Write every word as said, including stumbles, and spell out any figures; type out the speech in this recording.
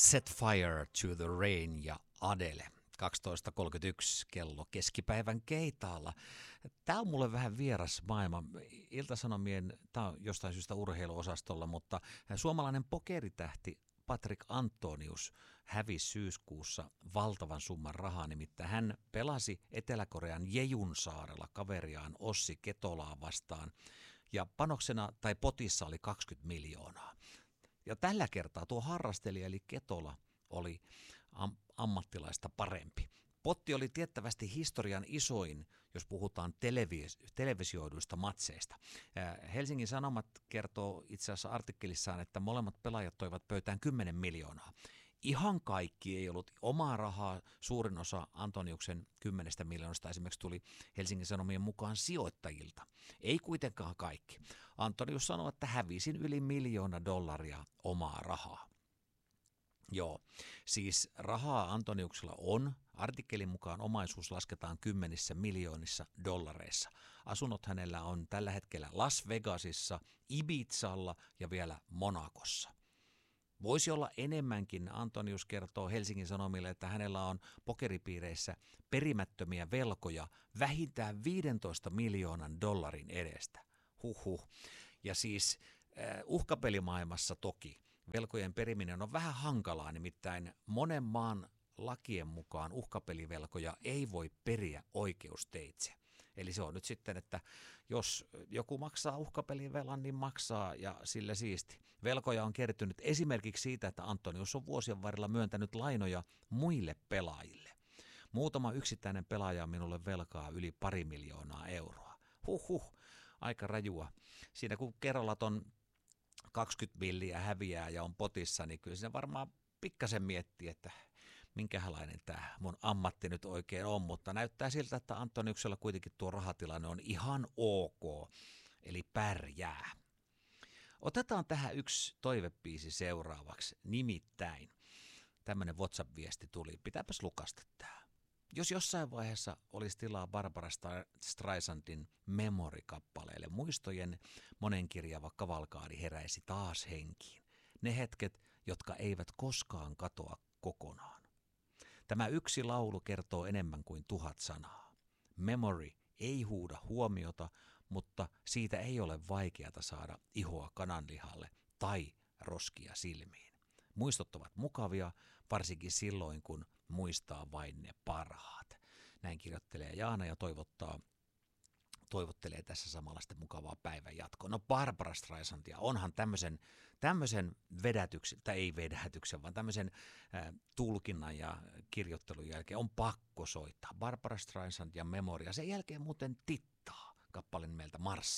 Set Fire to the Rain ja Adele. kaksitoista kolmekymmentäyksi kello keskipäivän Keitaalla. Tämä on mulle vähän vieras maailma. Ilta-Sanomien, tämä on jostain syystä urheiluosastolla, mutta suomalainen pokeritähti Patrik Antonius hävisi syyskuussa valtavan summan rahaa, nimittäin hän pelasi Etelä-Korean Jejun saarella kaveriaan Ossi Ketolaa vastaan ja panoksena tai potissa oli kaksikymmentä miljoonaa. Ja tällä kertaa tuo harrastelija eli Ketola oli am- ammattilaista parempi. Potti oli tiettävästi historian isoin, jos puhutaan televis- televisioiduista matseista. Helsingin Sanomat kertoo itse asiassa artikkelissaan, että molemmat pelaajat toivat pöytään kymmenen miljoonaa. Ihan kaikki ei ollut omaa rahaa, suurin osa Antoniuksen kymmenestä miljoonasta esimerkiksi tuli Helsingin Sanomien mukaan sijoittajilta. Ei kuitenkaan kaikki. Antonius sanoi, että hävisin yli miljoona dollaria omaa rahaa. Joo, siis rahaa Antoniuksella on. Artikkelin mukaan omaisuus lasketaan kymmenissä miljoonissa dollareissa. Asunnot hänellä on tällä hetkellä Las Vegasissa, Ibizalla ja vielä Monacossa. Voisi olla enemmänkin. Antonius kertoo Helsingin Sanomille, että hänellä on pokeripiireissä perimättömiä velkoja vähintään viidentoista miljoonan dollarin edestä. Huhhuh. Ja siis äh, uhkapelimaailmassa toki velkojen periminen on vähän hankalaa, nimittäin monen maan lakien mukaan uhkapelivelkoja ei voi periä oikeusteitse. Eli se on nyt sitten, että jos joku maksaa uhkapelivelan, niin maksaa ja sillä siisti. Velkoja on kertynyt esimerkiksi siitä, että Antonius on vuosien varrella myöntänyt lainoja muille pelaajille. Muutama yksittäinen pelaaja on minulle velkaa yli pari miljoonaa euroa. Huhhuh, aika rajua. Siinä kun kerrallat on kaksikymmentä milliä häviää ja on potissa, niin kyllä se varmaan pikkasen miettii, että minkälainen tämä mun ammatti nyt oikein on, mutta näyttää siltä, että Antoniuksella kuitenkin tuo rahatilanne on ihan ok, eli pärjää. Otetaan tähän yksi toivepiisi seuraavaksi, nimittäin tämmöinen WhatsApp-viesti tuli, pitääpäs lukasta tämä. Jos jossain vaiheessa olisi tilaa Barbara Streisandin Memory-kappaleelle, muistojen monenkirjava kavalkaadi heräisi taas henkiin. Ne hetket, jotka eivät koskaan katoa kokonaan. Tämä yksi laulu kertoo enemmän kuin tuhat sanaa. Memory ei huuda huomiota, mutta siitä ei ole vaikeata saada ihoa kananlihalle tai roskia silmiin. Muistot ovat mukavia, varsinkin silloin, kun muistaa vain ne parhaat. Näin kirjoittelee Jaana ja toivottaa, toivottelee tässä samalla sitten mukavaa päivän jatkoa. No Barbara Streisandia, onhan tämmöisen, tämmöisen vedätyksen, tai ei vedätyksen, vaan tämmöisen äh, tulkinnan ja kirjoittelun jälkeen on pakko soittaa. Barbara Streisand ja Memoria, sen jälkeen muuten tittaa kappale nimeltä Mars.